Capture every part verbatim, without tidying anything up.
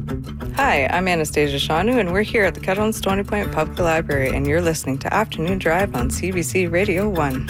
Hi, I'm Anastasia Shanu, and we're here at the Kettle and Stony Point Public Library, and you're listening to Afternoon Drive on C B C Radio one.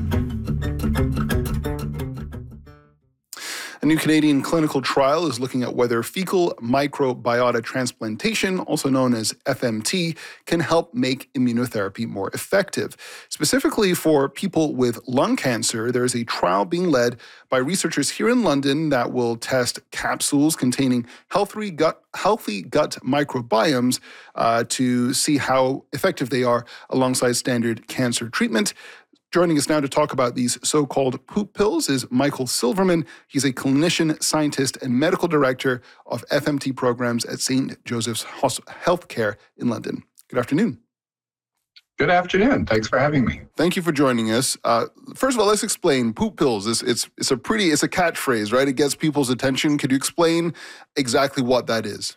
A new Canadian clinical trial is looking at whether fecal microbiota transplantation, also known as F M T, can help make immunotherapy more effective. Specifically for people with lung cancer, there is a trial being led by researchers here in London that will test capsules containing healthy gut, healthy gut microbiomes uh, to see how effective they are alongside standard cancer treatment. Joining us now to talk about these so-called poop pills is Michael Silverman. He's a clinician, scientist, and medical director of F M T programs at Saint Joseph's Healthcare in London. Good afternoon. Good afternoon. Thanks for having me. Thank you for joining us. Uh, first of all, let's explain poop pills. It's, it's, it's a pretty, it's a catchphrase, right? It gets people's attention. Could you explain exactly what that is?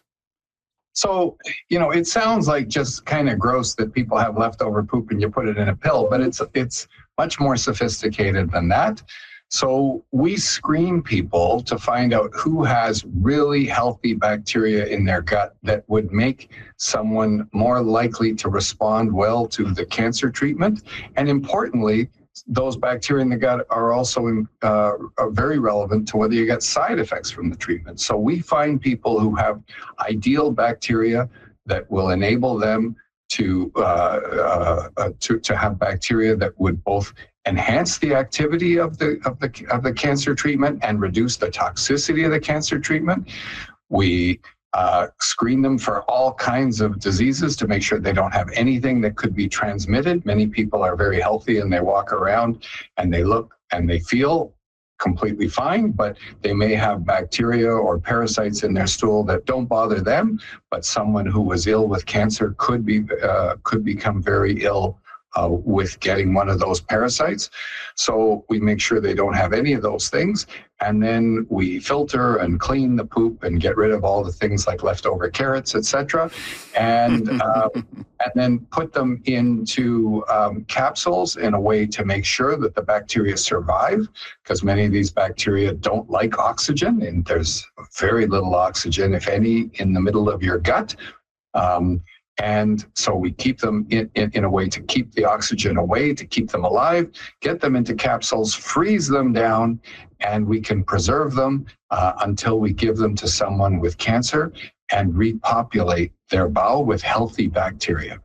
So, you know, it sounds like just kind of gross that people have leftover poop and you put it in a pill, but it's it's much more sophisticated than that. So we screen people to find out who has really healthy bacteria in their gut that would make someone more likely to respond well to the cancer treatment. And importantly, those bacteria in the gut are also uh, are very relevant to whether you get side effects from the treatment. So we find people who have ideal bacteria that will enable them to uh, uh, uh, to to have bacteria that would both enhance the activity of the of the of the cancer treatment and reduce the toxicity of the cancer treatment. We Uh, screen them for all kinds of diseases to make sure they don't have anything that could be transmitted. Many people are very healthy and they walk around and they look and they feel completely fine, but they may have bacteria or parasites in their stool that don't bother them, but someone who was ill with cancer could be uh, could become very ill Uh, with getting one of those parasites. So we make sure they don't have any of those things. And then we filter and clean the poop and get rid of all the things like leftover carrots, et cetera. And, uh, and then put them into um, capsules in a way to make sure that the bacteria survive, because many of these bacteria don't like oxygen, and there's very little oxygen, if any, in the middle of your gut. Um, And so we keep them in, in, in a way to keep the oxygen away, to keep them alive, get them into capsules, freeze them down, and we can preserve them uh, until we give them to someone with cancer and repopulate their bowel with healthy bacteria.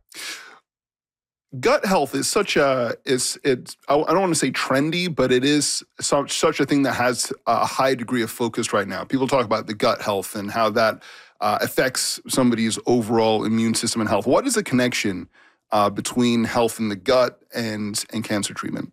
Gut health is such a, is it's, I don't want to say trendy, but it is such, such a thing that has a high degree of focus right now. People talk about the gut health and how that Uh, affects somebody's overall immune system and health. What is the connection uh, between health in the gut and, and cancer treatment?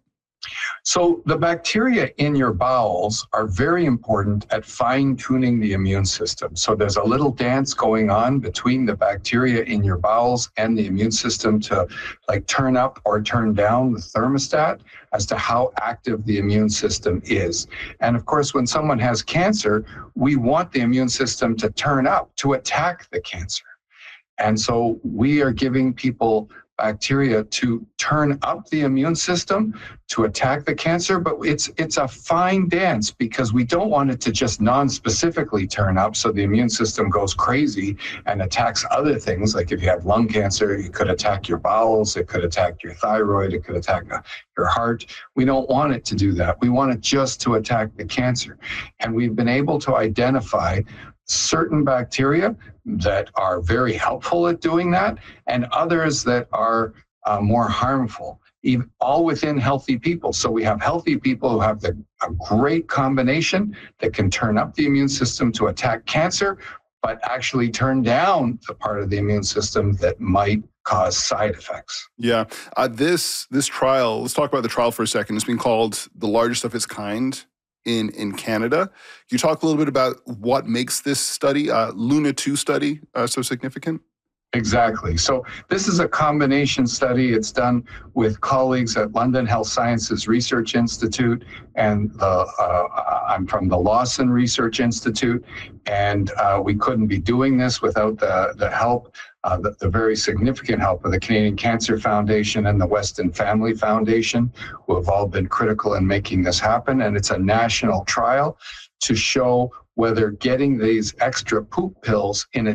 So the bacteria in your bowels are very important at fine-tuning the immune system. So there's a little dance going on between the bacteria in your bowels and the immune system to like turn up or turn down the thermostat as to how active the immune system is. And of course, when someone has cancer, we want the immune system to turn up to attack the cancer. And so we are giving people bacteria to turn up the immune system to attack the cancer, but it's it's a fine dance because we don't want it to just non-specifically turn up so the immune system goes crazy and attacks other things. Like if you have lung cancer, it could attack your bowels, it could attack your thyroid, it could attack your heart. We don't want it to do that. We want it just to attack the cancer. And we've been able to identify certain bacteria that are very helpful at doing that, and others that are uh, more harmful, even, all within healthy people. So we have healthy people who have the, a great combination that can turn up the immune system to attack cancer, but actually turn down the part of the immune system that might cause side effects. Yeah. Uh, this this trial, let's talk about the trial for a second. It's been called the largest of its kind in, in Canada. Can you talk a little bit about what makes this study, uh, LUNA two study, uh, so significant? Exactly. So this is a combination study. It's done with colleagues at London Health Sciences Research Institute, and the, uh, I'm from the Lawson Research Institute, and uh, we couldn't be doing this without the, the help, uh, the, the very significant help of the Canadian Cancer Foundation and the Weston Family Foundation, who have all been critical in making this happen. And it's a national trial to show whether getting these extra poop pills in